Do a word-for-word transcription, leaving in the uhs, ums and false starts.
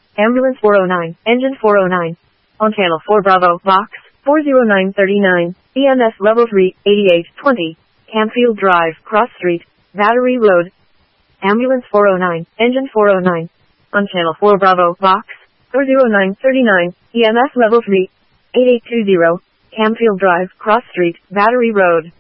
Ambulance four oh nine, Engine four oh nine. On Channel four Bravo, Box four oh nine thirty-nine, E M S Level three, eighty-eight twenty, Camfield Drive, Cross Street, Battery Road. Ambulance four oh nine, Engine four oh nine. On Channel four Bravo, Box four oh nine thirty-nine, E M S Level three, eighty-eight twenty, Camfield Drive, Cross Street, Battery Road.